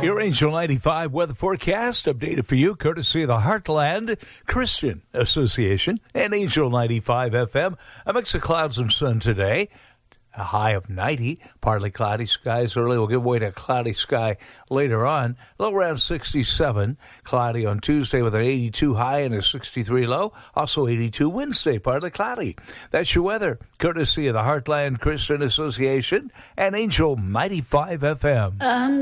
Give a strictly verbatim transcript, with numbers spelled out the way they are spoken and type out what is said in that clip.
Your Angel ninety-five weather forecast updated for you courtesy of the Heartland Christian Association and Angel ninety-five F M. A mix of clouds and sun today. A high of ninety, partly cloudy skies early. We'll give way to a cloudy sky later on. Low around sixty-seven. Cloudy on Tuesday with an eighty-two high and a sixty-three low. Also eighty-two Wednesday, partly cloudy. That's your weather, courtesy of the Heartland Christian Association and Angel ninety-five F M. Um.